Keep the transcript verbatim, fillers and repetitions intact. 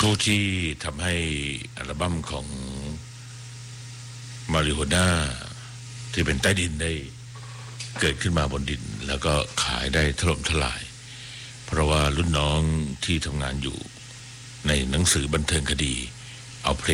รู่ที่ทำให้อัลบั้มของมาริโฮน่าที่เป็นใต้ดินได้เกิดขึ้นมาบนดินแล้วก็ขายได้ถล่มทลายเพราะว่ารุ่นน้องที่ทำงานอยู่ในหนังสือบันเทิงคดีเอาเพล